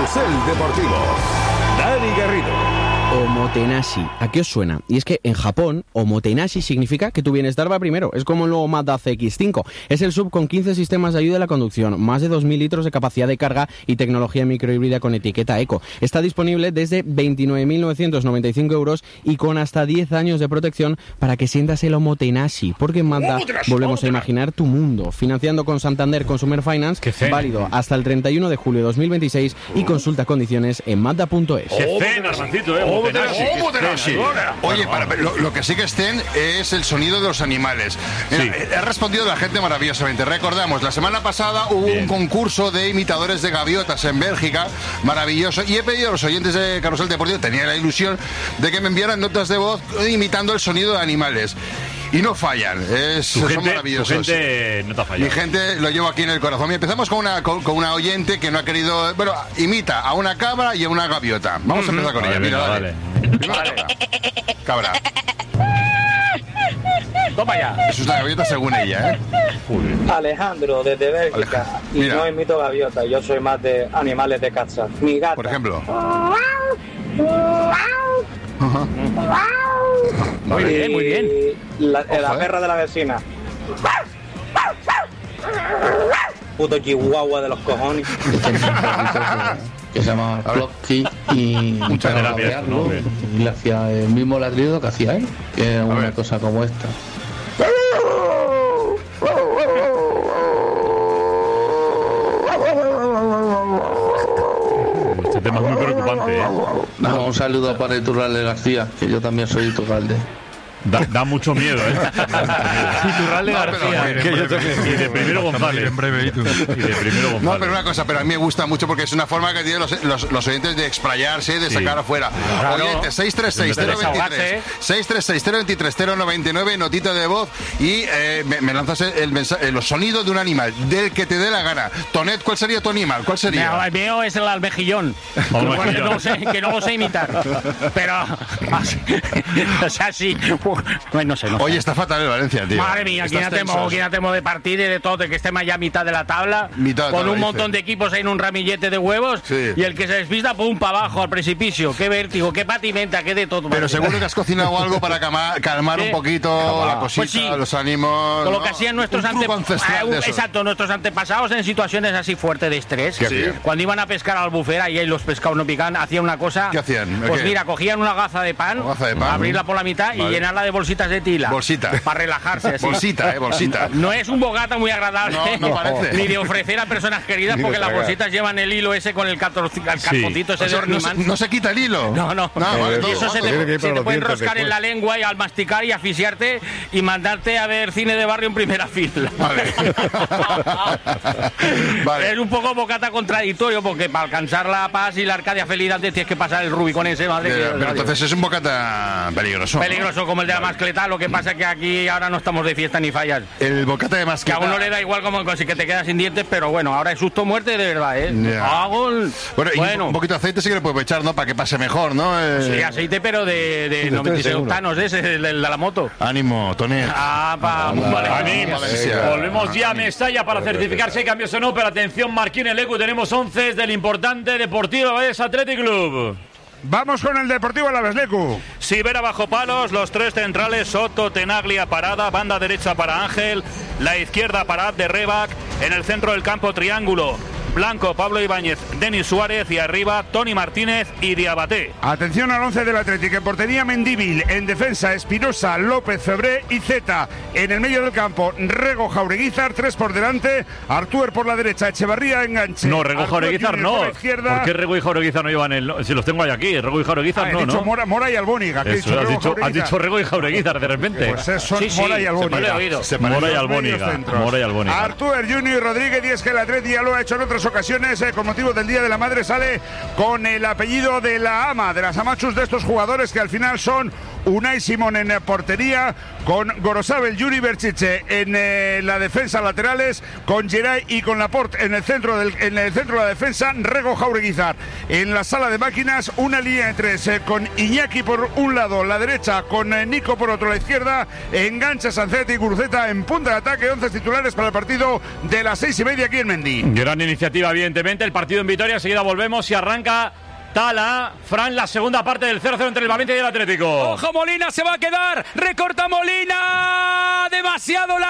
Carrusel Deportivo. Dani Garrido. Omotenashi, ¿a qué os suena? Y es que en Japón, omotenashi significa que tu bienestar va primero. Es como el nuevo Mazda CX-5. Es el SUV con 15 sistemas de ayuda a la conducción, más de 2.000 litros de capacidad de carga y tecnología microhíbrida con etiqueta eco. Está disponible desde 29.995 euros y con hasta 10 años de protección para que sientas el omotenashi. Porque en Mazda volvemos a imaginar tu mundo. Financiando con Santander Consumer Finance, válido hasta el 31 de julio de 2026 y consulta condiciones en mazda.es. ¡Qué zen, Armancito, Omotenashi. Oye, lo que sí que estén es el sonido de los animales. Mira, he respondido a la gente maravillosamente. Recordamos, la semana pasada hubo un concurso de imitadores de gaviotas en Bélgica, maravilloso, y he pedido a los oyentes de Carrusel Deportivo, tenía la ilusión de que me enviaran notas de voz imitando el sonido de animales. Y no fallan, son maravillosos. Tu gente no te ha fallado. Mi gente lo llevo aquí en el corazón. Y empezamos con una oyente que no ha querido... Bueno, imita a una cabra y a una gaviota. Vamos a empezar con ella. Mira, dale. Cabra. Toma ya. Eso es la gaviota según ella, ¿eh? Alejandro, desde Bélgica. Y no imito gaviota, yo soy más de animales de caza. Mi gata. Por ejemplo. Muy bien, muy bien. La perra de la vecina. Puto chihuahua de los cojones. Que se llama Floppy y muchas gracias, ¿no? Y le hacía el mismo ladrido que hacía él, que era una cosa como esta. Este tema es muy preocupante, ¿eh? No, un saludo para Iturralde García, que yo también soy Iturralde. Da mucho miedo, ¿eh? Iturralde García. Y de Primero González. No, pero una cosa, pero a mí me gusta mucho porque es una forma que tienen los oyentes de explayarse, de sacar afuera. Claro. Oyentes, 636-023, 636-023-099, notita de voz y me lanzas los sonidos de un animal, del que te dé la gana. Tonet, ¿cuál sería tu animal? ¿Cuál sería? El mío es el almejillón. Que no lo sé imitar. Pero, o sea, sí. No sé. Oye, está fatal el Valencia, tío. Madre mía, aquí ya tenemos de partir y de todo, de que estemos ya a mitad de la tabla, con un montón de equipos ahí en un ramillete de huevos, y el que se despista, pum, para abajo, al precipicio. Qué vértigo, qué patimenta, qué de todo. Pero seguro que has cocinado algo para calmar un poquito la cosita, pues sí, los ánimos. Con lo que hacían nuestros nuestros antepasados en situaciones así fuertes de estrés. Cuando iban a pescar al buffet, ahí los pescados no pican, hacían una cosa. ¿Qué hacían? Pues mira, cogían una gaza de pan, abrirla por la mitad y llenarla de bolsitas de tila. Bolsita. Para relajarse así. Bolsita. No es un bogata muy agradable. No parece. Ni de ofrecer a personas queridas, porque las bolsitas llevan el hilo ese con el carpocito ese de ornimán. No se quita el hilo. No. Y eso se te puede enroscar en la lengua y al masticar y asfixiarte y mandarte a ver cine de barrio en primera fila. Vale. Es un poco bocata contradictorio, porque para alcanzar la paz y la Arcadia feliz antes tienes que pasar el Rubicón ese, madre. Pero entonces es un bocata peligroso. Peligroso, como el de la mascleta. Lo que pasa es que aquí ahora no estamos de fiesta ni fallas. El bocata de mascleta. Que a uno le da igual como si que te quedas sin dientes, pero bueno, ahora es susto muerte de verdad, ¿eh? Bueno, un poquito de aceite sí que le puedes echar, ¿no? Para que pase mejor, ¿no? Sí, aceite, pero de 96 octanos, ese, el de la moto. Ánimo, Tonet. Ánimo. Volvemos ya a Mestalla para certificar si hay cambios o no, pero atención, Marquín el Ecu, tenemos 11 del importante Deportivo Alavés Athletic Club. Vamos con el Deportivo Alavés, Lecu. Sivera bajo palos, los tres centrales, Soto, Tenaglia, Parada, banda derecha para Ángel, la izquierda para de Rebac, en el centro del campo triángulo, Blanco, Pablo Ibáñez, Denis Suárez y arriba Toni Martínez y Diabaté. Atención al 11 del Atlético. En portería Mendívil, en defensa Espinosa, López, Febré y Zeta. En el medio del campo Rego, Jaureguizar, tres por delante, Artúer por la derecha, Echevarría enganche. No, Rego, Jaureguizar no. ¿Por qué Rego y Jaureguizar no llevan el...? Si los tengo ahí aquí, Rego y Jaureguizar no, dicho ¿no? Mora y Albóniga. Has dicho Rego y Jaureguizar de repente. Pues son Mora y Albóniga. Mora y Albóniga. Artúer, Junior y Rodríguez, y es que el Atleti ya lo ha hecho en otras ocasiones, con motivo del Día de la Madre, sale con el apellido de la ama, de las amachus de estos jugadores, que al final son Unai Simón en portería, con Gorosabel, Yuri Berchiche en la defensa laterales, con Geray y con Laporte en el centro de la defensa, Rego, Jaureguizar. En la sala de máquinas, una línea de 3 con Iñaki por un lado, la derecha, con Nico por otro, la izquierda, engancha Sancet y Guruceta en punta de ataque. 11 titulares para el partido de las 6:30 aquí en Mendy. Gran iniciativa, evidentemente, el partido en Vitoria. Enseguida volvemos y arranca Tala. Fran, la segunda parte del 0-0 entre el Valencia y el Atlético. ¡Ojo, Molina se va a quedar! ¡Recorta Molina! ¡Demasiado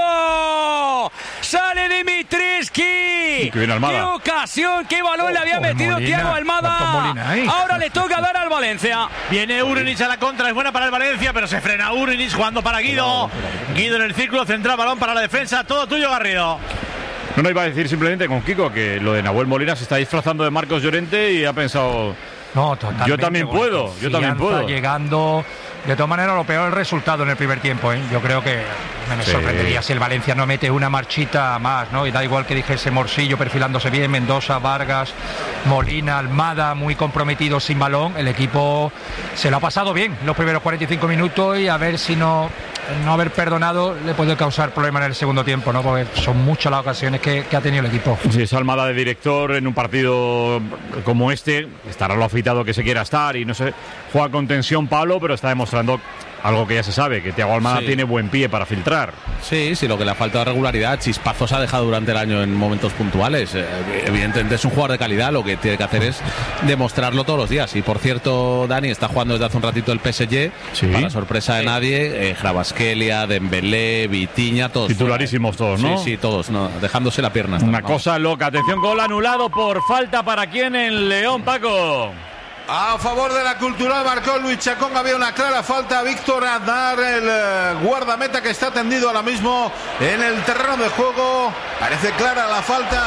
largo! ¡Sale Dimitrievski! ¡Qué bien Almada! ¡Qué ocasión! ¡Qué balón le había metido Thiago Almada! Ahora le toca dar al Valencia. Viene Urinic a la contra, es buena para el Valencia, pero se frena Urinic jugando para Guido. Guido en el círculo central, balón para la defensa. Todo tuyo, Garrido. No, iba a decir simplemente con Kiko que lo de Nahuel Molina se está disfrazando de Marcos Llorente y ha pensado... No, totalmente. Yo también puedo. Llegando... De todas maneras, lo peor es el resultado en el primer tiempo, ¿eh? Yo creo que me sorprendería si el Valencia no mete una marchita más, ¿no? Y da igual que dijese Morcillo perfilándose bien, Mendoza, Vargas, Molina, Almada, muy comprometidos sin balón. El equipo se lo ha pasado bien los primeros 45 minutos y a ver si no haber perdonado le puede causar problemas en el segundo tiempo, ¿no? Porque son muchas las ocasiones que ha tenido el equipo. Si es Almada de director en un partido como este, estará lo afeitado que se quiera estar y no sé, juega con tensión Pablo, pero está demostrando algo que ya se sabe, que Thiago Almada tiene buen pie para filtrar. Sí, lo que le ha faltado de regularidad, chispazos ha dejado durante el año en momentos puntuales. Evidentemente es un jugador de calidad, lo que tiene que hacer es demostrarlo todos los días. Y por cierto, Dani está jugando desde hace un ratito el PSG, para sorpresa de nadie, Kvaratskhelia, Dembélé, Vitinha, todos. Titularísimos todos, ¿no? Sí, todos, no, dejándose la pierna. Una cosa loca. Atención, gol anulado por falta para quién en León, Paco. A favor de la Cultural marcó Luis Chacón, había una clara falta. Víctor Aznar, el guardameta que está tendido ahora mismo en el terreno de juego. Parece clara la falta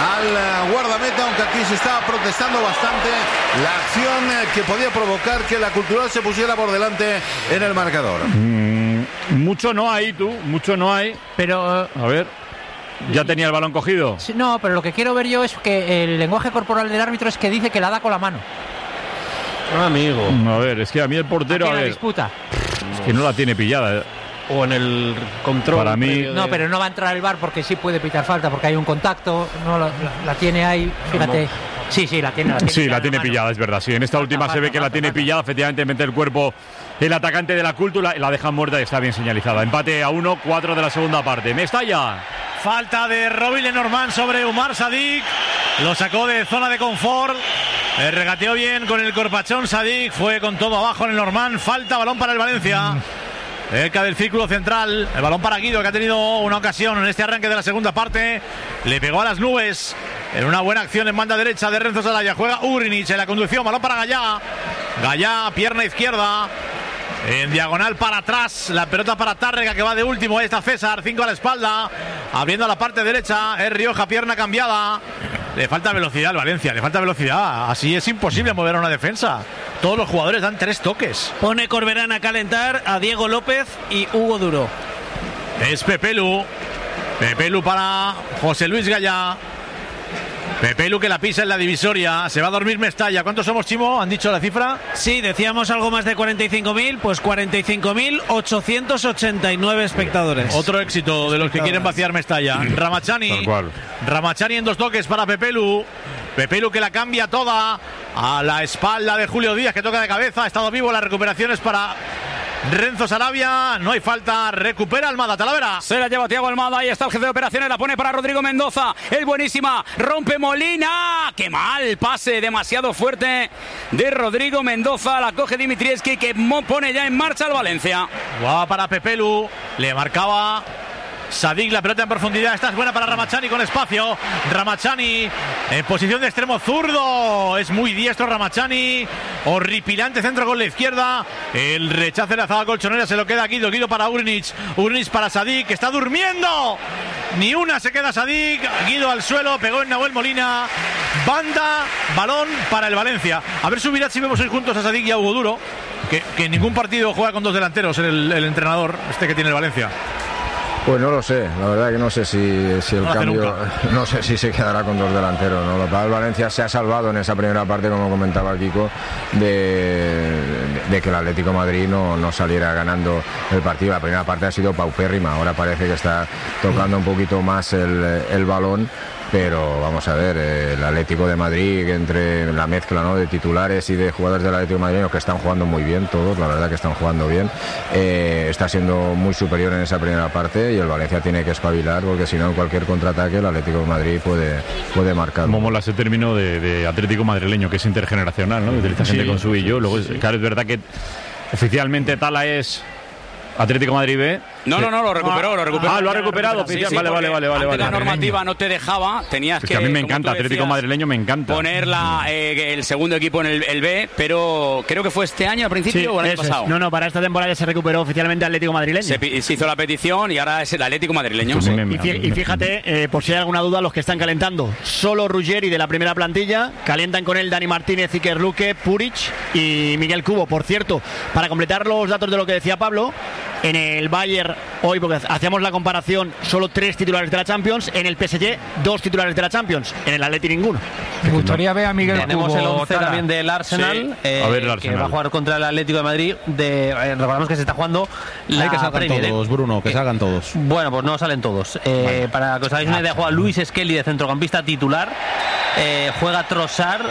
al guardameta, aunque aquí se estaba protestando bastante la acción que podía provocar que la Cultural se pusiera por delante en el marcador. Mucho no hay, mucho no hay. Pero... A ver... ¿Ya tenía el balón cogido? Sí, no, pero lo que quiero ver yo es que el lenguaje corporal del árbitro es que dice que la da con la mano. Amigo. A ver, es que a mí el portero... ¿A la disputa? Es que no la tiene pillada. O en el control. Para mí... No, pero no va a entrar el VAR porque sí puede pitar falta, porque hay un contacto. No la tiene ahí, fíjate. Sí, la tiene. Sí, la tiene pillada, es verdad. Sí, en esta última se ve que la tiene pillada. Efectivamente, mete el cuerpo el atacante de la Cultura y la deja muerta y está bien señalizada. Empate a 1, 4 de la segunda parte. Mestalla. Falta de Robin Lenormand sobre Umar Sadik. Lo sacó de zona de confort. Regateó bien con el corpachón Sadik. Fue con todo abajo en Lenormand. Falta, balón para el Valencia. Cerca del círculo central. El balón para Guido, que ha tenido una ocasión en este arranque de la segunda parte. Le pegó a las nubes. En una buena acción en banda derecha de Renzo Salaya. Juega Urinic en la conducción. Balón para Gallá. Gallá, pierna izquierda. En diagonal para atrás, la pelota para Tárrega, que va de último. Ahí está César, 5 a la espalda, abriendo a la parte derecha. Es Rioja, pierna cambiada. Le falta velocidad al Valencia, le falta velocidad. Así es imposible mover a una defensa. Todos los jugadores dan 3 toques. Pone Corberán a calentar a Diego López y Hugo Duro. Es Pepelu para José Luis Gallá. Pepelu que la pisa en la divisoria. Se va a dormir Mestalla. ¿Cuántos somos, Chimo? ¿Han dicho la cifra? Sí, decíamos algo más de 45.000. Pues 45.889 espectadores. Otro éxito de los que quieren vaciar Mestalla. Ramachani. Ramachani en 2 toques para Pepelu. Pepelu que la cambia toda a la espalda de Julio Díaz, que toca de cabeza. Ha estado vivo. Las recuperaciones para Renzo Sarabia, no hay falta, recupera Almada. Talavera. Se la lleva Thiago Almada, ahí está el jefe de operaciones, la pone para Rodrigo Mendoza, es buenísima, rompe Molina, qué mal pase, demasiado fuerte de Rodrigo Mendoza, la coge Dimitrievski, que pone ya en marcha al Valencia. Guau para Pepelu, le marcaba Sadik, la pelota en profundidad. Esta es buena para Ramachani con espacio. Ramachani en posición de extremo zurdo. Es muy diestro Ramachani. Horripilante centro con la izquierda. El rechace de la zaga colchonera se lo queda Guido. Guido para Urinic. Urinic para Sadik, que está durmiendo. Ni una se queda Sadik. Guido al suelo, pegó en Nahuel Molina. Banda, balón para el Valencia. A ver, subirá si vemos hoy juntos a Sadik y a Hugo Duro. Que en ningún partido juega con 2 delanteros el entrenador que tiene el Valencia. Pues no lo sé, la verdad que no sé si el cambio, no sé si se quedará con 2 delanteros, ¿no? El Valencia se ha salvado en esa primera parte, como comentaba Kiko, de que el Atlético de Madrid no saliera ganando el partido. La primera parte ha sido paupérrima, ahora parece que está tocando un poquito más el balón. Pero vamos a ver, el Atlético de Madrid, entre la mezcla, ¿no?, de titulares y de jugadores del Atlético de Madrid, los que están jugando muy bien, todos, la verdad que están jugando bien, está siendo muy superior en esa primera parte, y el Valencia tiene que espabilar, porque si no, en cualquier contraataque el Atlético de Madrid puede marcar. Como mola ese término de Atlético madrileño, que es intergeneracional, ¿no? Que utiliza gente con su y yo. Luego, claro, es verdad que oficialmente Tala es Atlético Madrid B. No, lo recuperó. Ah, lo ha recuperado. Sí, vale. La normativa no te dejaba, tenías que a mí me encanta, Atlético madrileño me encanta. Poner el segundo equipo en el B, pero creo que fue este año al principio o el año pasado. No, para esta temporada ya se recuperó oficialmente Atlético madrileño. Se hizo la petición y ahora es el Atlético madrileño. Y fíjate, por si hay alguna duda, los que están calentando, solo Ruggeri de la primera plantilla, calientan con él Dani Martínez, Iker Luque, Puric y Miguel Cubo. Por cierto, para completar los datos de lo que decía Pablo, en el Bayern hoy, porque hacíamos la comparación, solo 3 titulares de la Champions. En el PSG, 2 titulares de la Champions. En el Atleti, ninguno. Me gustaría ver a Miguel Cubo. Tenemos el 11 también del Arsenal, a ver el Arsenal, que va a jugar contra el Atlético de Madrid. Recordamos que se está jugando la que salgan Premier, todos, Bruno, que salgan todos. Bueno, pues no salen todos. Para que os hagáis una idea, juega Luis Skelly de centrocampista titular. Juega Trossard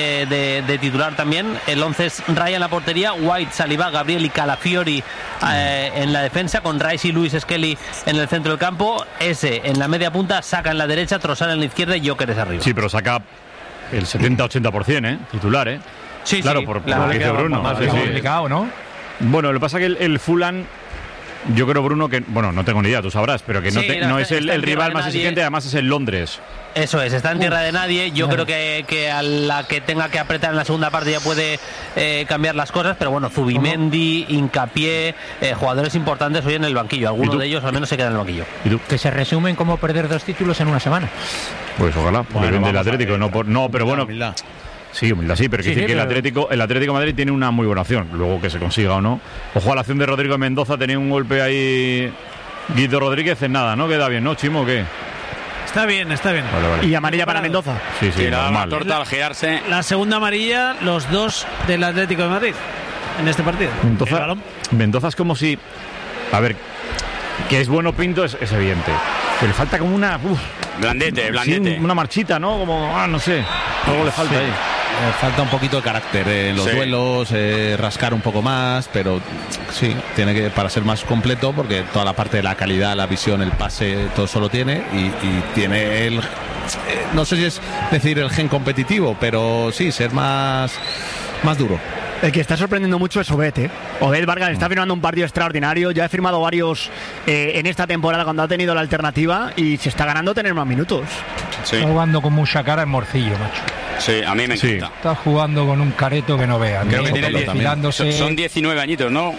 de titular también. El 11 es Raya en la portería, White, Saliba, Gabriel y Calafiori en la defensa, con Rice y Luis Skelly en el centro del campo. Ese en la media punta, Saka en la derecha, Trossard en la izquierda y Gyökeres arriba. Sí, pero Saka el 70-80%, titular, Sí, claro, por lo que dice Bruno. Más complicado, ¿no? Bueno, lo que pasa es que el Fulham, yo creo, Bruno, que, bueno, no tengo ni idea, tú sabrás, pero que no es el rival más exigente, además es el Londres. Eso es, está en tierra de nadie. Yo creo que a la que tenga que apretar en la segunda parte ya puede cambiar las cosas, pero bueno, Zubimendi, Hincapié, jugadores importantes hoy en el banquillo. Algunos de ellos al menos se quedan en el banquillo. Que se resumen como perder 2 títulos en una semana. Pues ojalá, porque bueno, del Atlético, pero bueno. Humildad. Sí, humildad sí, pero que el Atlético de Madrid tiene una muy buena opción, luego que se consiga o no. Ojo a la acción de Rodrigo Mendoza, tenía un golpe ahí Guido Rodríguez en nada, ¿no? Queda bien, ¿no, Chimo, o qué? Está bien. Vale. Y amarilla para Mendoza. Sí, normal. La torta al girarse. La segunda amarilla, los 2 del Atlético de Madrid en este partido. Mendoza es como si, a ver, que es bueno Pinto es evidente, pero le falta como una blandete. Sí, una marchita, ¿no? Como, no sé, algo le falta ahí. Falta un poquito de carácter en los duelos, rascar un poco más, pero sí, tiene que, para ser más completo, porque toda la parte de la calidad, la visión, el pase, todo eso lo tiene, y tiene el, no sé si es decir el gen competitivo, pero sí, ser más duro. El que está sorprendiendo mucho es Obed, Obed Vargas está firmando un partido extraordinario. Ya ha firmado varios en esta temporada cuando ha tenido la alternativa y se está ganando tener más minutos. Sí. Está jugando con mucha cara en Morcillo, macho. Sí, a mí me encanta. Está jugando con un careto que no vea. Creo que tiene son 19 añitos, ¿no?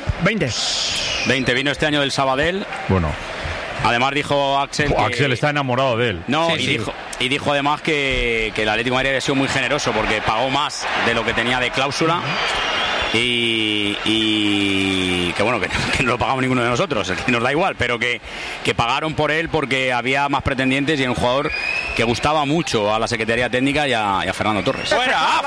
20 vino este año del Sabadell. Bueno. Además dijo Axel que Axel está enamorado de él. No, dijo además que el Atlético de Madrid había sido muy generoso porque pagó más de lo que tenía de cláusula. Y que bueno, que no lo pagamos ninguno de nosotros, que nos da igual, pero que pagaron por él porque había más pretendientes y era un jugador que gustaba mucho a la Secretaría Técnica y a Fernando Torres. ¡Fuera!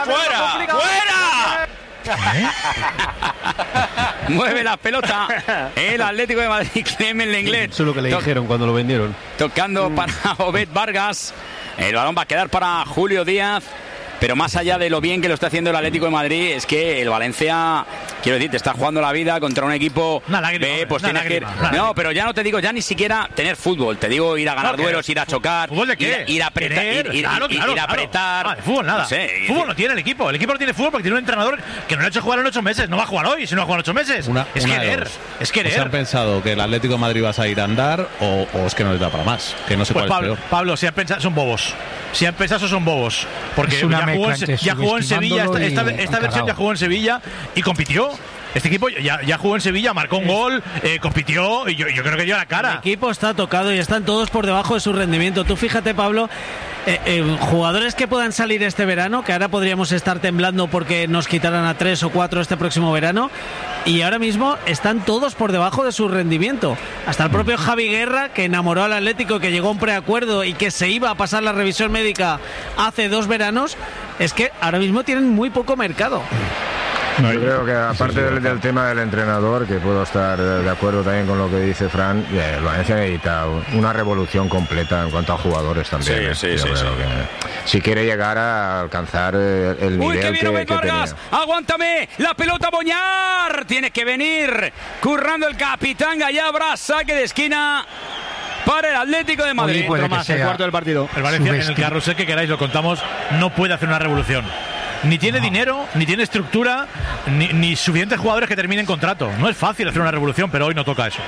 Mueve la pelota el Atlético de Madrid, Clemen Lenglet. Eso es lo que le dijeron cuando lo vendieron. Tocando para Obed Vargas. El balón va a quedar para Julio Díaz. Pero más allá de lo bien que lo está haciendo el Atlético de Madrid, es que el Valencia, quiero decir, te está jugando la vida contra un equipo B, pues tienes que... No, pero ya no te digo ya ni siquiera tener fútbol, te digo ir a ganar duelos, ir a chocar, ¿fútbol de qué? Ir a apretar, ir a apretar. Fútbol nada. No sé, fútbol no tiene el equipo no tiene fútbol porque tiene un entrenador que no le ha hecho jugar en 8 meses, no va a jugar hoy, si no va a jugar en 8 meses. Es querer. ¿Se han pensado que el Atlético de Madrid vas a ir a andar o es que no les da para más? Que no sé cuál es peor. Pablo, si han pensado, son bobos. Si han pensado, son bobos. Porque ya jugó en Sevilla, esta versión ya jugó en Sevilla y compitió. Este equipo ya jugó en Sevilla, marcó un gol, compitió y yo creo que dio la cara. El equipo está tocado y están todos por debajo de su rendimiento. Tú fíjate, Pablo, jugadores que puedan salir este verano, que ahora podríamos estar temblando porque nos quitaran a 3 o 4 este próximo verano, y ahora mismo están todos por debajo de su rendimiento. Hasta el propio Javi Guerra, que enamoró al Atlético, que llegó a un preacuerdo y que se iba a pasar la revisión médica hace 2 veranos, es que ahora mismo tienen muy poco mercado. Yo creo que aparte del tema del entrenador, que puedo estar de acuerdo también con lo que dice Fran, el Valencia necesita una revolución completa en cuanto a jugadores también. Sí. Si quiere llegar a alcanzar el nivel que Vargas, tenía. ¡Aguántame! ¡La pelota Boñar! Tiene que venir currando el capitán Gallabra, saque de esquina para el Atlético de Madrid. El cuarto del partido. El Valencia, en el carrusel que queráis lo contamos, no puede hacer una revolución. Ni tiene dinero, ni tiene estructura, ni suficientes jugadores que terminen contrato. No es fácil hacer una revolución, pero hoy no toca eso.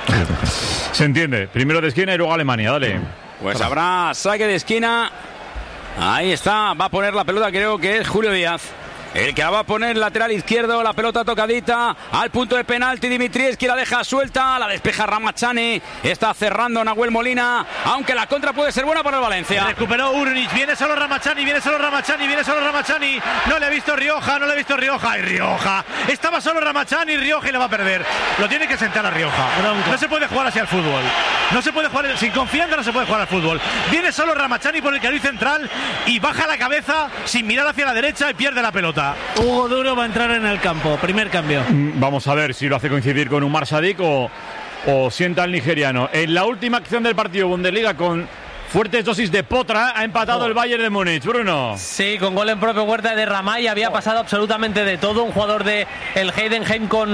Se entiende. Primero de esquina y luego Alemania. Dale. Pues habrá saque de esquina. Ahí está. Va a poner la pelota, creo que es Julio Díaz. El que la va a poner lateral izquierdo, la pelota tocadita al punto de penalti. Dimitrievski la deja suelta, la despeja Ramachani. Está cerrando Nahuel Molina, aunque la contra puede ser buena para el Valencia. Recuperó Urnic, viene solo Ramachani. No le ha visto Rioja. ¡Ay, Rioja! Estaba solo Ramachani, Rioja y la va a perder. Lo tiene que sentar a Rioja. No se puede jugar así al fútbol. No se puede jugar, sin confianza no se puede jugar al fútbol. Viene solo Ramachani por el carril central y baja la cabeza sin mirar hacia la derecha y pierde la pelota. Hugo Duro va a entrar en el campo, primer cambio. Vamos a ver si lo hace coincidir con Umar Sadik o sienta al nigeriano. En la última acción del partido Bundesliga, con fuertes dosis de potra, ha empatado el Bayern de Múnich. Bruno. Sí, con gol en propio huerta de Ramay. Había pasado absolutamente de todo. Un jugador de el Heidenheim con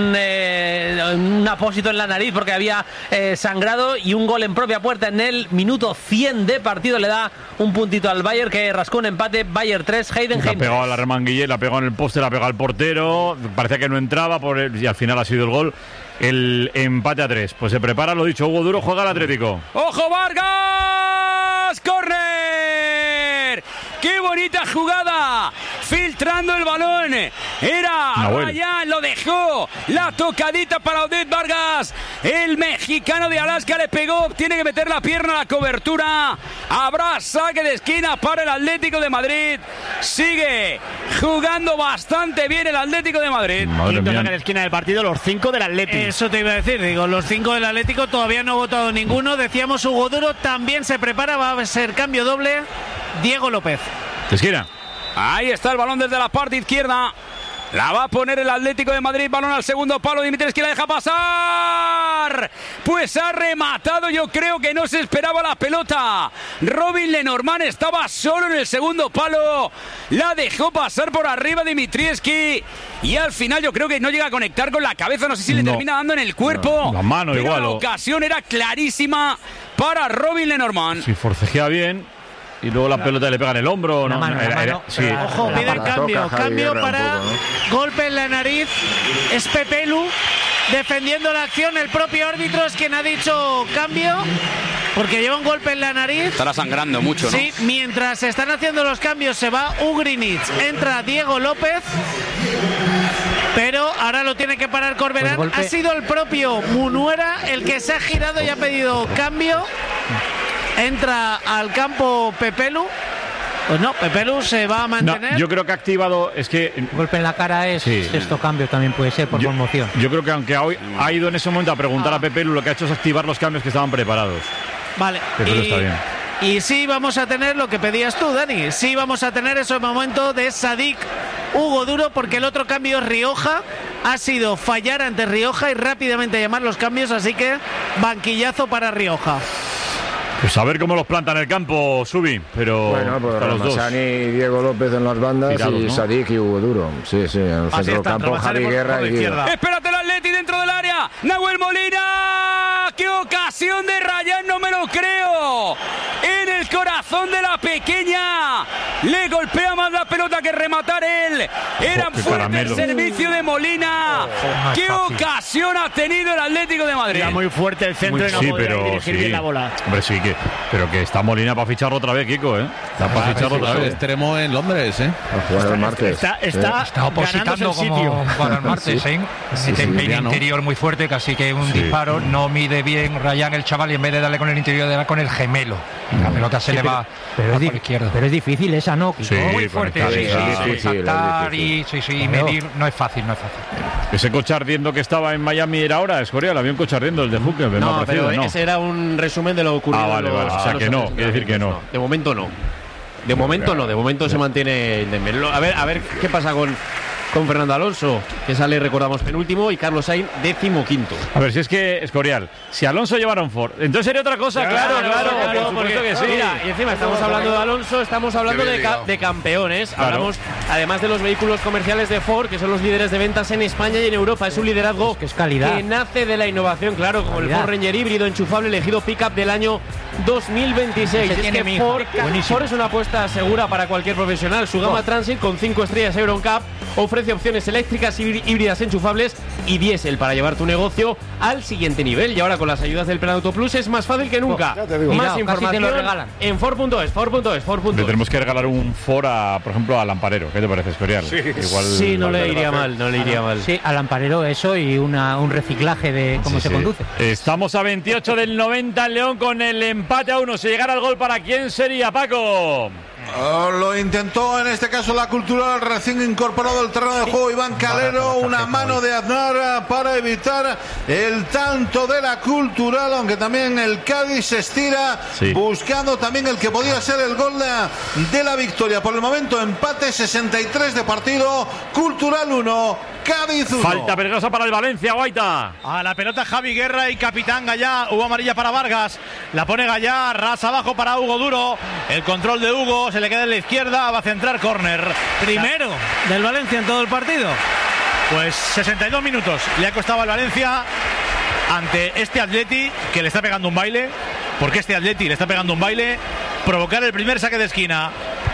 un apósito en la nariz porque había sangrado, y un gol en propia puerta en el minuto 100 de partido le da un puntito al Bayern, que rascó un empate. Bayern 3, Heidenheim 3. Ha pegado a la remanguille, la ha pegado en el poste, la ha pegado al portero. Parecía que no entraba y al final ha sido el gol. El empate a 3. Pues se prepara, lo dicho, Hugo Duro, juega el Atlético. ¡Ojo, Vargas! ¡Córner! ¡Qué bonita jugada! Filtrando el balón. Era Ryan, lo dejó. La tocadita para Oded Vargas. El mexicano de Alaska le pegó. Tiene que meter la pierna a la cobertura. Habrá saque de esquina para el Atlético de Madrid. Sigue jugando bastante bien el Atlético de Madrid. Quinto saque de esquina del partido, los 5 del Atlético. Eso te iba a decir, los 5 del Atlético, todavía no ha votado ninguno. Decíamos Hugo Duro, también se prepara, va a ser cambio doble. Diego López. Esquina. Ahí está el balón desde la parte izquierda. La va a poner el Atlético de Madrid. Balón al segundo palo. Dimitrievski la deja pasar. Pues ha rematado. Yo creo que no se esperaba la pelota. Robin Lenormand estaba solo en el segundo palo. La dejó pasar por arriba Dimitrievski. Y al final yo creo que no llega a conectar con la cabeza. No sé si le termina dando en el cuerpo. La mano pero igual. La ocasión era clarísima para Robin Lenormand. Si forcejea bien. Y luego la pelota le pega en el hombro. Sí. Ojo, pide cambio para golpe en la nariz. Es Pepelu defendiendo la acción. El propio árbitro es quien ha dicho cambio, porque lleva un golpe en la nariz. Estará sangrando mucho, ¿no? Sí, mientras se están haciendo los cambios se va Ugrinic, entra Diego López, pero ahora lo tiene que parar Corberán. Pues ha sido el propio Munuera el que se ha girado y ha pedido cambio. Entra al campo Pepelu. Pues no, Pepelu se va a mantener. No, yo creo que ha activado. Es que. Golpe en la cara es sexto cambio, también puede ser por conmoción. Yo creo que aunque ha ido en ese momento a preguntar a Pepelu, lo que ha hecho es activar los cambios que estaban preparados. Vale. Pepelu está bien. Y sí vamos a tener lo que pedías tú, Dani. Sí vamos a tener ese momento de Sadik Hugo Duro, porque el otro cambio es Rioja. Ha sido fallar ante Rioja y rápidamente llamar los cambios, así que banquillazo para Rioja. Pues a ver cómo los plantan en el campo, Subi, pero bueno, pues Ramachani y Diego López en las bandas. Tirados, y ¿no? Sadik y Hugo Duro. Sí, en el centro del campo, Javi Guerra y Diego. Espérate el Atleti dentro del área. Nahuel Molina. ¡Qué ocasión de Ryan! No me lo creo. En el corazón de la pequeña. Le golpea más la pelota que rematar él. Era fuerte el servicio de Molina. ¡Qué ocasión ha tenido el Atlético de Madrid! Era muy fuerte el centro y no podía dirigir bien la bola. Hombre, sí, pero que está Molina para ficharlo otra vez, Kiko, ¿eh? Está para ficharlo otra vez. Extremo en Londres, ¿eh? A jugar el martes. Está opositando como para el martes, ¿eh? Mete el interior muy fuerte, casi que un disparo. No mide bien Ryan el chaval, y en vez de darle con el interior, le da con el gemelo. La pelota se le va arriba, pero por izquierda. Pero es difícil esa, ¿no? Sí, muy fuerte, saltar y medir, no es fácil. Ese coche ardiendo que estaba en Miami era ahora, Escorial, había un coche ardiendo, el de Hooker, no, pero ese era un resumen de lo ocurrido. Vale, o sea que no, quiere decir que no. De momento no. De momento se mantiene el Dembélé. A ver qué pasa con Fernando Alonso, que sale, recordamos, penúltimo, y Carlos Sainz, 15º. A ver, si es que, Escorial, si Alonso llevara un Ford, entonces sería otra cosa, claro, por supuesto que sí. Mira, y encima estamos hablando de Alonso, estamos hablando de campeones. Claro. Hablamos, además de los vehículos comerciales de Ford, que son los líderes de ventas en España y en Europa. Es un liderazgo que es calidad, que nace de la innovación, claro, como el Ford Ranger híbrido enchufable elegido pick-up del año 2026. Es que Ford es una apuesta segura para cualquier profesional. Su gama Transit con 5 estrellas Euro NCAP ofrece opciones eléctricas, híbridas enchufables y diésel para llevar tu negocio al siguiente nivel. Y ahora con las ayudas del Plan Auto Plus es más fácil que nunca. Más información en Ford.es. Le tenemos que regalar un Ford, por ejemplo, al Lamparero. ¿Qué te parece, Escorial? Sí, no le iría mal. Sí, al Lamparero eso y un reciclaje de cómo se conduce. Estamos a 28 del 90 en León con el empate a 1. Si llegara el gol, ¿para quién sería, Paco? Lo intentó en este caso la Cultural, recién incorporado al terreno de juego Iván Calero, una mano de Aznar para evitar el tanto de la Cultural, aunque también el Cádiz se estira buscando también el que podía ser el gol de la victoria. Por el momento empate, 63 de partido, Cultural 1, Cádiz 1. Falta peligrosa para el Valencia, Guaita. A la pelota Javi Guerra y capitán Gallá. Hubo amarilla para Vargas. La pone Gallá, ras abajo para Hugo Duro. El control de Hugo, se le queda en la izquierda, va a centrar córner. Primero del Valencia en todo el partido. Pues 62 minutos le ha costado al Valencia ante este Atleti que le está pegando un baile. Porque este Atleti le está pegando un baile. Provocar el primer saque de esquina.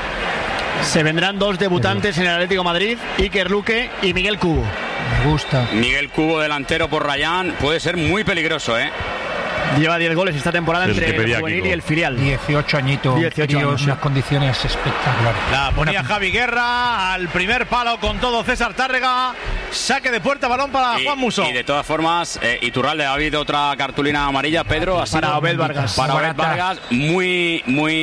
Se vendrán dos debutantes en el Atlético de Madrid, Iker Luque y Miguel Cubo. Me gusta. Miguel Cubo delantero por Rayán puede ser muy peligroso, ¿eh? Lleva 10 goles esta temporada entre el juvenil y el filial. 18 añitos, 18 años, unas condiciones espectaculares. La ponía Javi Guerra al primer palo con todo César Tárrega. Saque de puerta, balón para Juan Musso. Y de todas formas, Iturralde, ha habido otra cartulina amarilla, Pedro. Para Obed Vargas. Para Obed Vargas, muy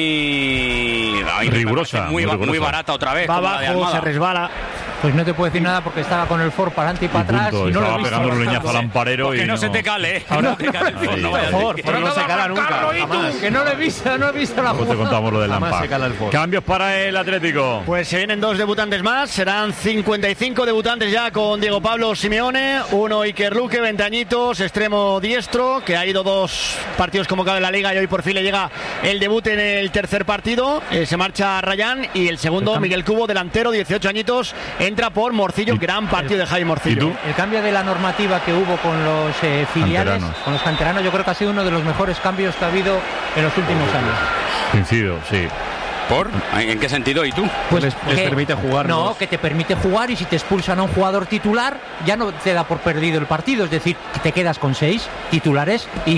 rigurosa. Muy barata otra vez. Va abajo, se resbala. Pues no te puedo decir nada porque estaba con el Ford para adelante y para atrás. Y no estaba pegando un leñazo al Lamparero. Que no se te cale. Ahora te cale. No se cala nunca. Que no lo he visto la jugada. Te contamos lo del Lampard. Cambios para el Atlético. Pues se vienen dos debutantes más. Serán 55 debutantes ya con Diego Pablo Simeone. Uno Iker Luque, 20 añitos, extremo diestro, que ha ido 2 partidos convocados en la Liga y hoy por fin le llega el debut en el tercer partido. Se marcha Rayán y el segundo Miguel Cubo, delantero, 18 añitos, entra por Morcillo. Gran partido de Javi Morcillo. El cambio de la normativa que hubo con los filiales, con los canteranos, yo creo que ha sido uno de los mejores cambios que ha habido en los últimos años. Coincido, sí. ¿Por? ¿En qué sentido? ¿Y tú? Pues les permite jugar. No, que te permite jugar, y si te expulsan a un jugador titular, ya no te da por perdido el partido. Es decir, que te quedas con 6 titulares y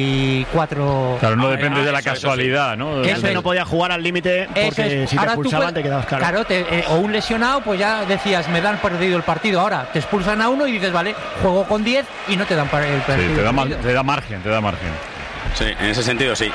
4. Claro, no depende de la casualidad, ¿no? Ese no podía jugar al límite porque si te expulsaban te quedabas claro. Claro, o un lesionado, pues ya decías, me dan perdido el partido. Ahora te expulsan a uno y dices, vale, juego con 10 y no te dan el partido. Sí, te da margen. Sí, en ese sentido sí.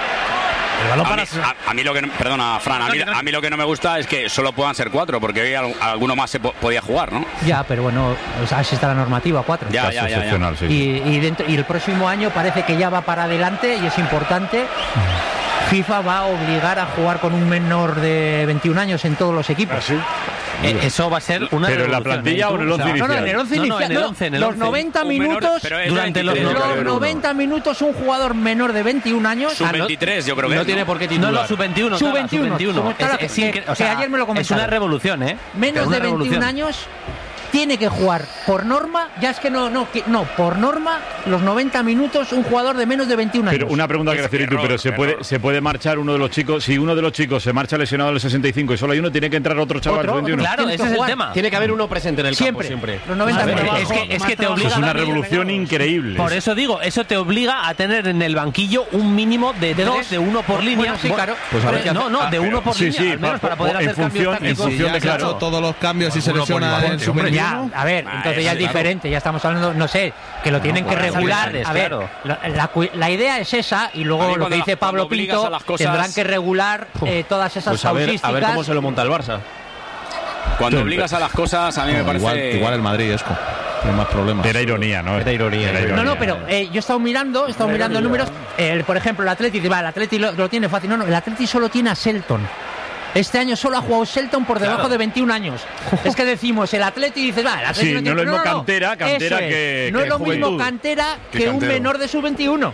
A mí lo que perdona, Fran, a mí lo que no me gusta es que solo puedan ser 4, porque hoy alguno más se podía jugar, ¿no? Ya, pero bueno, así está la normativa, 4. Ya. Sí. Y el próximo año parece que ya va para adelante y es importante. FIFA va a obligar a jugar con un menor de 21 años en todos los equipos. ¿Ah, sí? Eso va a ser una ¿Pero en la plantilla o en el 11 inicial? No, en el 11 inicial. Los 90 minutos, durante los 90 minutos, un jugador menor de 21 años. Sub-23, yo creo que no tiene por qué titular. No, sub-21. Sub-21. Que ayer me lo comentaron. Es una revolución, ¿eh? Menos de 21 años. Tiene que jugar por norma, ya es que no, por norma, los 90 minutos un jugador de menos de 21 años. Pero una pregunta que hacer tú, pero se puede marchar uno de los chicos, si uno de los chicos se marcha lesionado al 65 y solo hay uno, tiene que entrar otro chaval al 21. Claro, ese es el tema. Tiene que haber uno presente en el campo siempre. Los 90 minutos. Es que te obliga. Es una revolución increíble. Por eso digo, eso te obliga a tener en el banquillo un mínimo de 2, de 1 por línea. Sí, claro. De 1 por línea, al menos para poder hacer cambios tácticos. En función de todos los cambios y se lesiona en su 21? Ya, a ver, entonces ya es diferente, ya estamos hablando, no sé, que lo tienen que regular. A ver, la idea es esa, y luego lo que dice Pablo Pinto, tendrán que regular todas esas causísticas. A ver cómo se lo monta el Barça. Cuando obligas a las cosas, a mí me parece... Igual el Madrid, Esco. Tiene más problemas. Era ironía, ¿no? Era ironía. No, pero yo he estado mirando números. Por ejemplo, el Atleti, el Atleti lo tiene fácil. No, el Atleti solo tiene a Shelton. Este año solo ha jugado Shelton por debajo de 21 años. Es que decimos, el Atleti, dices, el Atleti no es lo mismo cantera que no es lo mismo cantera que un menor de sub-21.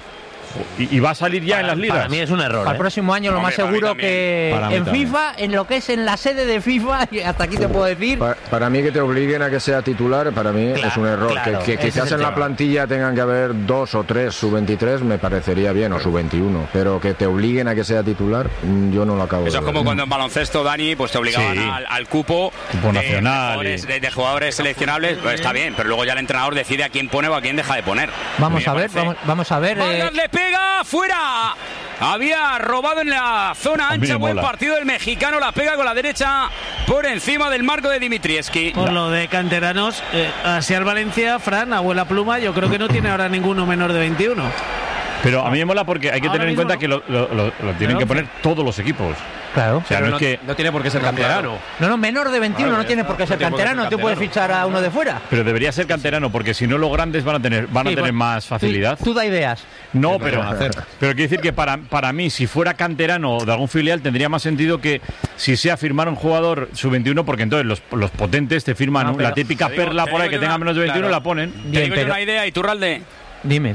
Y va a salir ya en las ligas. Para mí es un error. Al próximo año lo más seguro que en FIFA, en lo que es en la sede de FIFA, hasta aquí te puedo decir. Para mí que te obliguen a que sea titular, para mí es un error. Que quizás en la plantilla tengan que haber 2 o 3 sub-23 me parecería bien, o sub-21, pero que te obliguen a que sea titular, yo no lo acabo de ver. Eso es como cuando en baloncesto, Dani, pues te obligaban al cupo nacional de jugadores seleccionables, pues está bien, pero luego ya el entrenador decide a quién pone o a quién deja de poner. Vamos a ver. Vargas le pega fuera. Había robado en la zona ancha. Buen partido del mexicano. La pega con la derecha por encima del marco de Dimitrievski. Por lo de canteranos, así al Valencia, Fran, abuela pluma, yo creo que no tiene ahora ninguno menor de 21. Pero a mí me mola porque hay que tener en cuenta que lo tienen que poner todos los equipos. Claro. O sea, no tiene por qué ser canterano. No, menor de 21 no tiene por qué ser canterano. Tú puedes fichar a uno de fuera. Pero debería ser canterano, porque si no los grandes van a tener más facilidad. Tú da ideas. No, pero quiero decir que para mí, si fuera canterano de algún filial, tendría más sentido que si sea firmar un jugador sub-21, porque entonces los potentes te firman la típica perla por ahí que tenga menos de 21, la ponen. Te digo yo una idea, Iturralde. Dime.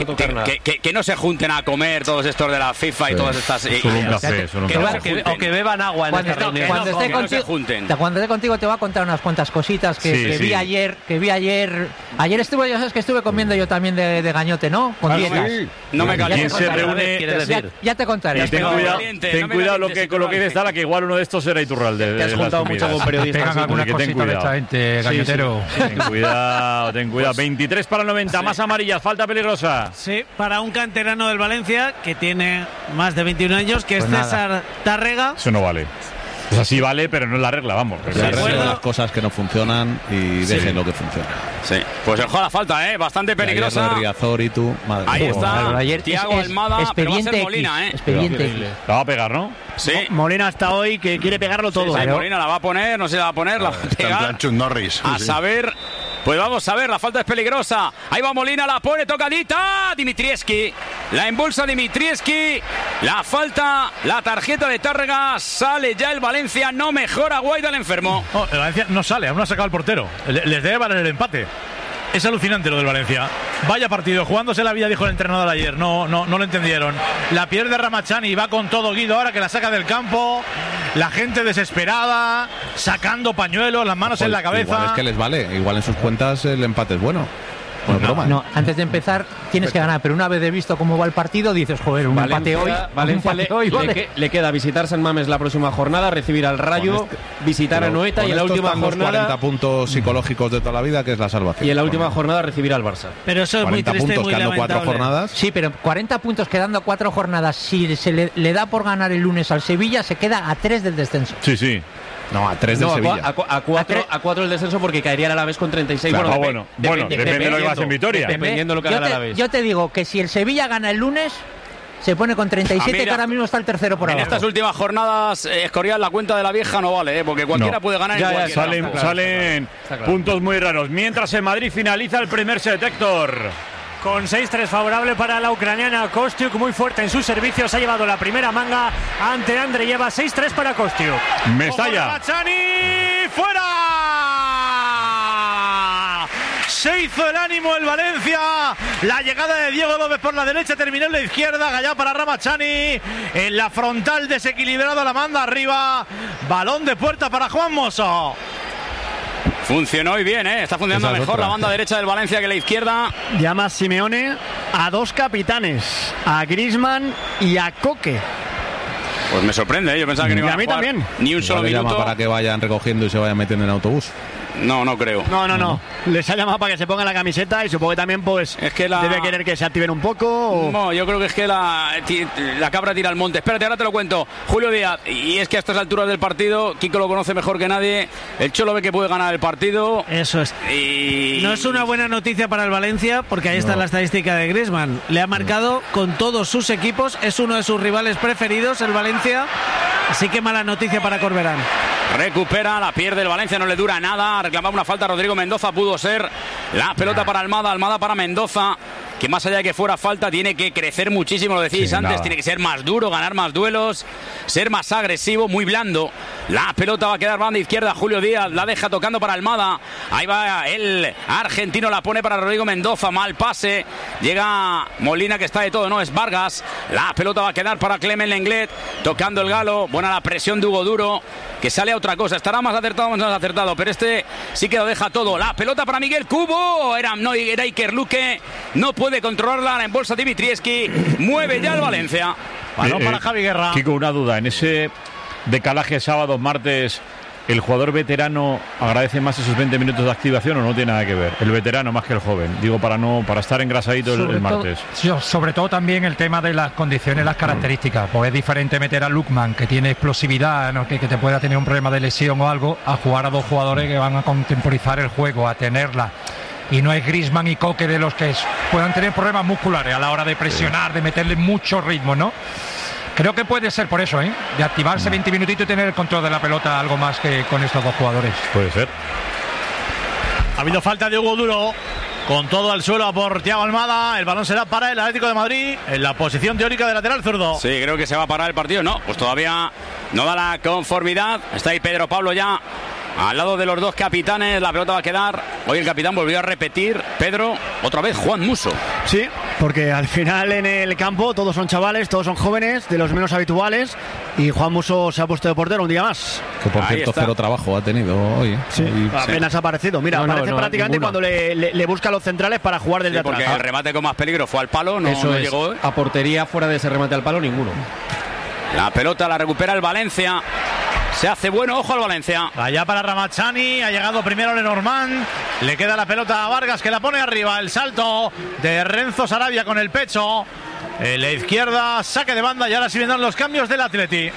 Que no se junten a comer todos estos de la FIFA y todas estas. Solo un café. O que beban agua en esta reunión. Cuando esté contigo te voy a contar unas cuantas cositas que vi ayer. Ayer estuve comiendo yo también de gañote, ¿no? Con dietas. No me calientes. ¿Quién se reúne? Ya te contaré. Ten cuidado con lo que dices, Dala, que igual uno de estos era Iturralde. Te has juntado mucho con periodistas. Pegan algunas cositas de esta gente, gañotero. Ten cuidado. 23 para el 90, más amarillas. Falta peligrosa. Sí, para un canterano del Valencia que tiene más de 21 años, que es César Tárrega. Eso no vale. O sea, sí vale, pero no es la regla, vamos. Arreglen las cosas que no funcionan y dejen lo que funciona. Sí, pues el juego a la falta, bastante peligrosa. Riazor y tú, madre. Ahí está, Thiago Almada, pero va a ser Molina, La va a pegar, ¿no? Sí. Molina hasta hoy que quiere pegarlo todo. Sí, Molina la va a poner, no se la va a poner, la va a pegar. Norris. A saber... Pues vamos a ver, la falta es peligrosa. Ahí va Molina, la pone tocadita. Dimitrievski, la embolsa Dimitrievski. La falta, la tarjeta de Tárrega. Sale ya el Valencia, no mejora Guaida el enfermo. El Valencia no sale, aún no ha sacado el portero. Les debe valer el empate. Es alucinante lo del Valencia. Vaya partido, jugándose la vida, dijo el entrenador ayer. No lo entendieron. La pierde Ramachani y va con todo Guido ahora que la saca del campo. La gente desesperada, sacando pañuelos, las manos en la cabeza. Igual es que les vale, igual en sus cuentas el empate es bueno. No, antes de empezar tienes que ganar, pero una vez de visto cómo va el partido dices, joder, un empate hoy. Valencia le queda visitar San Mamés la próxima jornada, recibir al Rayo, visitar a Noeta y en la última jornada 40 puntos psicológicos de toda la vida, que es la salvación. Y en la última jornada recibir al Barça. Pero eso es muy triste y muy lamentable. 4 jornadas. Sí, pero 40 puntos quedando 4 jornadas, si se le da por ganar el lunes al Sevilla, se queda a 3 del descenso. Sí. No, a 3 del Sevilla. A 4 el descenso porque caería el Alavés con 36. Claro, bueno, depende de lo que va a hacer en Vitoria. Dependiendo de lo que haga el Alavés. Yo te digo que si el Sevilla gana el lunes, se pone con 37, que ahora mismo está el tercero por abajo. En estas últimas jornadas, Escorial, la cuenta de la vieja no vale, porque cualquiera puede ganar en cualquier. Salen puntos muy raros. Mientras en Madrid finaliza el primer set, Héctor. Con 6-3 favorable para la ucraniana. Kostiuk muy fuerte en sus servicios. Ha llevado la primera manga ante Andreyeva. 6-3 para Kostiuk. Mestalla. Ramachani, fuera. Se hizo el ánimo el Valencia. La llegada de Diego López por la derecha, terminó en la izquierda. Gallá para Ramachani. En la frontal desequilibrado, la manda arriba. Balón de puerta para Juan Mosso. Funcionó y bien, está funcionando mejor la banda derecha del Valencia que la izquierda. Llama Simeone a 2 capitanes, a Griezmann y a Coque. Pues me sorprende, yo pensaba que no iba a jugar también. Ni un solo minuto. Llama para que vayan recogiendo y se vayan metiendo en autobús. No creo. No. Les ha llamado para que se pongan la camiseta y supongo que también pues es que debe querer que se activen un poco. ¿O? No, yo creo que es que la cabra tira al monte. Espérate, ahora te lo cuento. Julio Díaz, y es que a estas alturas del partido, Kiko lo conoce mejor que nadie, el Cholo ve que puede ganar el partido. Eso es. Y no es una buena noticia para el Valencia, porque ahí está la estadística de Griezmann. Le ha marcado con todos sus equipos, es uno de sus rivales preferidos, el Valencia. Así que mala noticia para Corberán. Recupera, la pierde el Valencia, no le dura nada. Reclamaba una falta Rodrigo Mendoza, pudo ser. La pelota para Almada para Mendoza, que más allá de que fuera falta tiene que crecer muchísimo, lo decíais antes, tiene que ser más duro, ganar más duelos, ser más agresivo, muy blando. La pelota va a quedar banda izquierda, Julio Díaz la deja tocando para Almada, ahí va el argentino, la pone para Rodrigo Mendoza, mal pase, llega Molina que está de todo, no, es Vargas, la pelota va a quedar para Clement Lenglet, tocando el Galo, buena la presión de Hugo Duro, que sale a otra cosa, estará más acertado o menos acertado, pero este sí que lo deja todo. La pelota para Miguel Cubo, era Iker Luque, no puede controlarla, la embolsa Dimitrievski, mueve ya el Valencia. Balón para Javi Guerra. Kiko, una duda, en ese decalaje sábados, martes, ¿el jugador veterano agradece más esos 20 minutos de activación o no tiene nada que ver? El veterano más que el joven, digo, para estar engrasadito el martes. Sobre todo también el tema de las condiciones, las características, pues es diferente meter a Lukman, que tiene explosividad, ¿no? que te pueda tener un problema de lesión o algo, a jugar a dos jugadores que van a contemporizar el juego, a tenerla. Y no es Griezmann y Koke de los que puedan tener problemas musculares a la hora de presionar, de meterle mucho ritmo, ¿no? Creo que puede ser por eso, de activarse 20 minutitos y tener el control de la pelota algo más que con estos dos jugadores. Puede ser. Ha habido falta de Hugo Duro, con todo al suelo por Thiago Almada. El balón será para el Atlético de Madrid en la posición teórica de lateral zurdo. Sí, creo que se va a parar el partido. No, pues todavía no da la conformidad. Está ahí Pedro Pablo ya al lado de los dos capitanes. La pelota va a quedar. Hoy el capitán volvió a repetir. Pedro, otra vez Juan Musso. Sí, porque al final en el campo todos son chavales, todos son jóvenes, de los menos habituales. Y Juan Musso se ha puesto de portero un día más. Que por cierto, cero trabajo ha tenido hoy. Sí, apenas ha aparecido. Mira, aparece prácticamente ninguno. cuando le busca a los centrales para jugar desde atrás. Porque el remate con más peligro fue al palo, no llegó. A portería fuera de ese remate al palo, ninguno. La pelota la recupera el Valencia. Se hace bueno, ojo al Valencia. Allá para Ramachani, ha llegado primero Lenormand. Le queda la pelota a Vargas, que la pone arriba. El salto de Renzo Sarabia con el pecho. La izquierda, saque de banda y ahora sí vendrán los cambios del Atleti.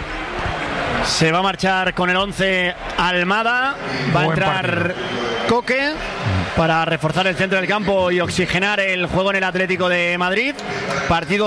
Se va a marchar con el 11 Almada. Va a entrar Koke para reforzar el centro del campo y oxigenar el juego en el Atlético de Madrid. Partido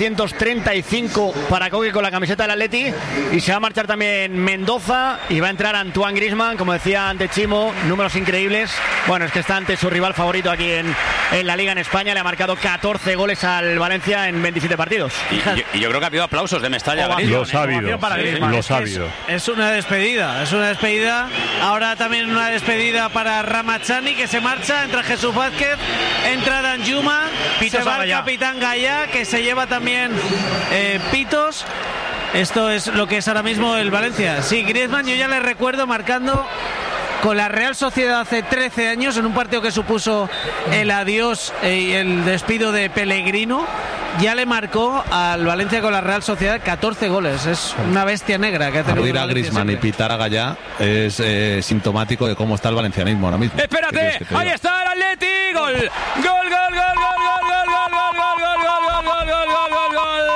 735 para Koke con la camiseta del Atleti. Y se va a marchar también Mendoza y va a entrar Antoine Griezmann, como decía antes Chimo, números increíbles. Bueno, es que está ante su rival favorito aquí en la Liga en España. Le ha marcado 14 goles al Valencia en 27 partidos. Y yo creo que ha habido aplausos de Mestalla. Los ha habido. Es una despedida, Ahora también una despedida para Ramachani, que se marcha. Entra Jesús Vázquez, entra Danjuma, se va el capitán Gallá, que se lleva también pitos. Esto es lo que es ahora mismo el Valencia. Sí, Griezmann, yo ya le recuerdo marcando con la Real Sociedad hace 13 años en un partido que supuso el adiós y el despido de Pellegrino. Ya le marcó al Valencia con la Real Sociedad 14 goles. Es una bestia negra que ha tenido. Abrir a Griezmann y pitar a Gallá es sintomático de cómo está el valencianismo ahora mismo. Espérate, ahí está el Atleti. Gol, gol, gol, gol, gol, gol, gol, gol, gol, gol, gol, gol, gol, gol, gol, gol, gol.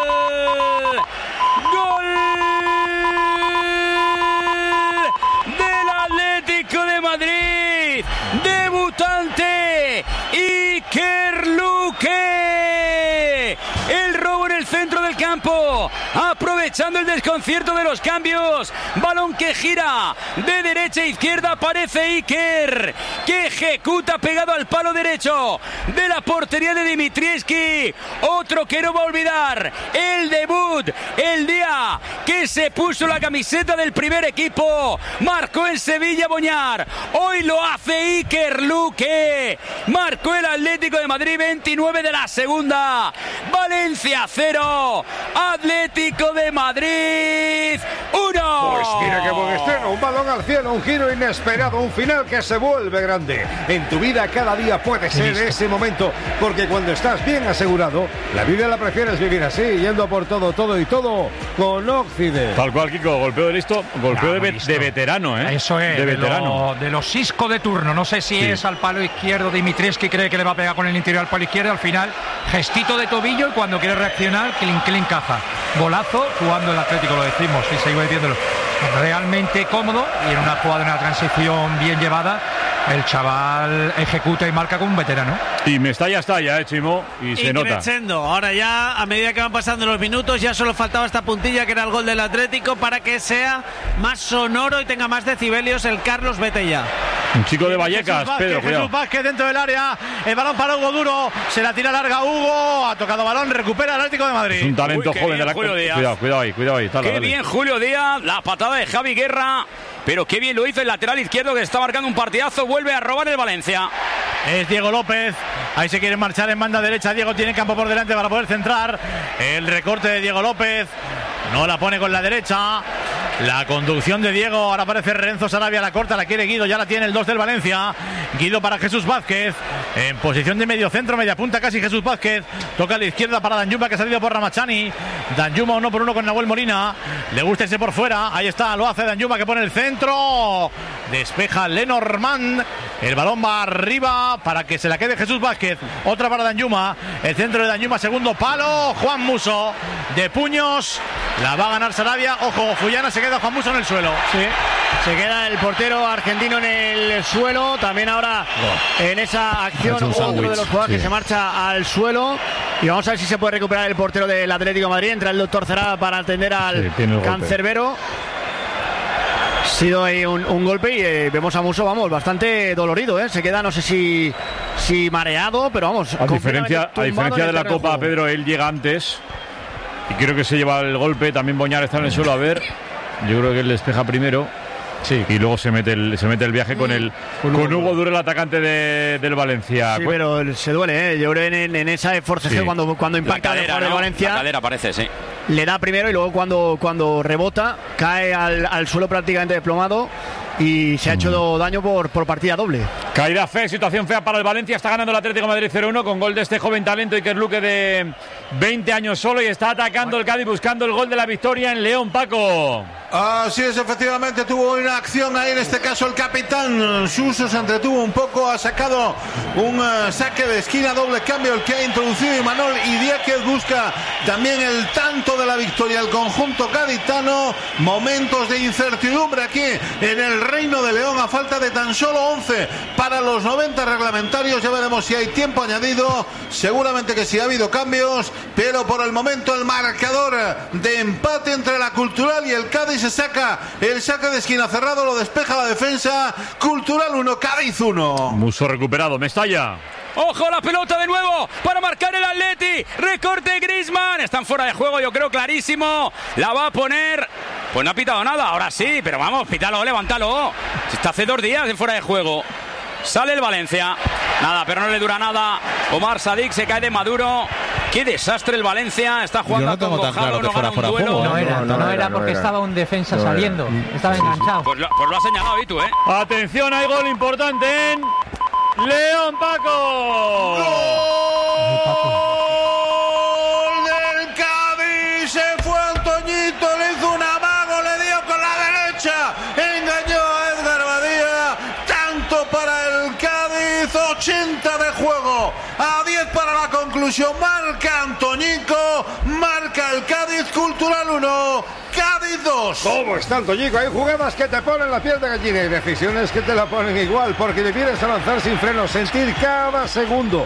De Madrid, debutante Iker Luque, el robo en el centro del campo, aprovechando el desconcierto de los cambios, balón que gira de derecha a izquierda, aparece Iker, que ejecuta pegado al palo derecho de la portería de Dimitrievski, otro que no va a olvidar el debut, el día que se puso la camiseta del primer equipo, marcó en Sevilla Boñar. Hoy lo hace Iker Luque. Marcó el Atlético de Madrid, 29 de la segunda. Valencia 0. Atlético de Madrid Madrid 1. Pues mira qué buen estreno, un balón al cielo, un giro inesperado, un final que se vuelve grande. En tu vida cada día puede ser ese momento, porque cuando estás bien asegurado, la vida la prefieres vivir así, yendo por todo y todo con Occident. Tal cual, Kiko, golpeo de listo, golpeo de veterano, ¿eh? Eso es, de veterano. De los Isco de turno. No sé si es al palo izquierdo. Dimitrievski cree que le va a pegar con el interior al palo izquierdo. Al final, gestito de tobillo y cuando quiere reaccionar, clink caja. Golazo, jugando el Atlético, lo decimos, y seguimos diciéndolo. Realmente cómodo y en una jugada, en una transición bien llevada, el chaval ejecuta y marca como un veterano. Y Mestalla está ya, Chimo, y se nota. Ahora ya, a medida que van pasando los minutos, ya solo faltaba esta puntilla que era el gol del Atlético para que sea más sonoro y tenga más decibelios el Carlos Betella. Un chico de Vallecas, Jesús Pedro, cuidado. Jesús Vázquez dentro del área, el balón para Hugo Duro, se la tira larga Hugo, ha tocado balón, recupera el Atlético de Madrid. Es un talento joven de la Julio Díaz. Cuidado ahí. Qué bien Julio Díaz, la patada de Javi Guerra, pero qué bien lo hizo el lateral izquierdo que está marcando un partidazo, vuelve a robar el Valencia. Es Diego López, ahí se quiere marchar en banda derecha, Diego tiene campo por delante para poder centrar, el recorte de Diego López, no la pone con la derecha, la conducción de Diego, ahora aparece Renzo Sarabia, la corta, la quiere Guido, ya la tiene el 2 del Valencia, Guido para Jesús Vázquez, en posición de medio centro, media punta casi Jesús Vázquez, toca a la izquierda para Danjuma que ha salido por Ramachani, Danjuma 1 por 1 con Nahuel Molina, le gusta irse por fuera, ahí está, lo hace Danjuma que pone el centro, despeja Lenormand, el balón va arriba para que se la quede Jesús Vázquez, otra para Danjuma, el centro de Danjuma, segundo palo, Juan Muso, de puños, la va a ganar Sarabia, ojo, Fullana se queda Juan Muso en el suelo. Sí, se queda el portero argentino en el suelo, también ahora en esa acción otro de los jugadores que se marcha al suelo y vamos a ver si se puede recuperar el portero del Atlético de Madrid, entra el doctor Cerada para atender al cancerbero. Ha sido ahí un golpe y vemos a Muso, bastante dolorido, se queda, no sé si mareado, pero vamos. A diferencia de la Copa, Pedro, él llega antes y creo que se lleva el golpe, también Boñar está en el suelo, a ver, yo creo que él despeja primero. Sí. Y luego se mete el viaje con Hugo Duro, el atacante del Valencia. Sí, pero se duele, yo creo en esa forcejeo cuando impacta el jugador del Valencia. La cadera parece, sí. Le da primero y luego cuando rebota cae al suelo prácticamente desplomado y se ha hecho daño por partida doble. Caída fea, situación fea para el Valencia, está ganando el Atlético de Madrid 0-1 con gol de este joven talento Iker Luque de 20 años solo y está atacando el Cádiz buscando el gol de la victoria en León, Paco. Así es, efectivamente tuvo una acción ahí, en este caso el capitán Suso se entretuvo un poco, ha sacado un saque de esquina, doble cambio el que ha introducido Imanol y Diáquez busca también el tanto de la victoria, el conjunto gaditano, momentos de incertidumbre aquí en el Reino de León a falta de tan solo 11 para los 90 reglamentarios, ya veremos si hay tiempo añadido, seguramente que sí ha habido cambios, pero por el momento el marcador de empate entre la Cultural y el Cádiz se saca el saque de esquina cerrado, lo despeja la defensa, Cultural 1, Cádiz 1. Muso recuperado, Mestalla. ¡Ojo la pelota de nuevo para marcar el Atleti! ¡Recorte Griezmann! Están fuera de juego, yo creo clarísimo. La va a poner... Pues no ha pitado nada, ahora sí, pero vamos, pítalo, levántalo. Está hace 2 días de fuera de juego. Sale el Valencia. Nada, pero no le dura nada. Omar Sadik se cae de Maduro. Qué desastre el Valencia. Está jugando a con Gojalo, no gana un duelo. No era porque estaba un defensa saliendo. Estaba enganchado. Pues lo ha señalado Itu, ¿eh? Atención, hay gol importante en León, Paco. ¡Gol del Cádiz! Se fue Antoñito, le hizo un amago, le dio con la derecha, engañó a Edgar Badía. Tanto para el Cádiz, 80 de juego, a 10 para la conclusión. Marca Antoñico, marca el Cádiz, Cultural 1, Cádiz 2. ¿Cómo está Antoñico? Hay jugadas que te ponen la piel de gallina y decisiones que te la ponen igual, porque debieras avanzar sin frenos, sentir cada segundo.